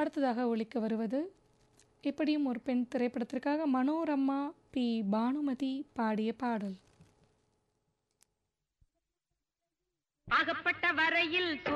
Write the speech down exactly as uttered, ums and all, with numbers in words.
அடுத்ததாக ஒலிக்க வருவது இப்படியும் ஒரு பெண் திரைப்படத்திற்காக மனோரமா பி பானுமதி பாடிய பாடல். ஆகப்பட்ட வரையில்